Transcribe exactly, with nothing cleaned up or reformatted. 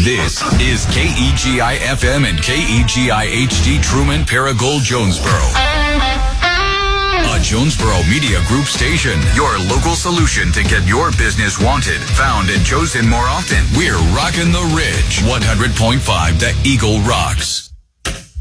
This is K E G I F M and K E G I H D Truman Paragould Jonesboro. A Jonesboro Media Group station. Your local solution to get your business wanted, found, and chosen more often. We're rocking the Ridge. one hundred point five The Eagle rocks.